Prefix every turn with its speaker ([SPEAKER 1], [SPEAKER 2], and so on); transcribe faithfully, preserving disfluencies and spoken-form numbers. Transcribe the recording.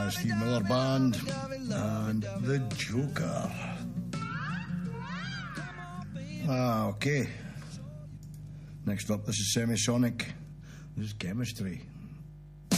[SPEAKER 1] uh, Steve Miller Band, and The Joker. Ah, okay. Next up, this is Semisonic. This is Chemistry.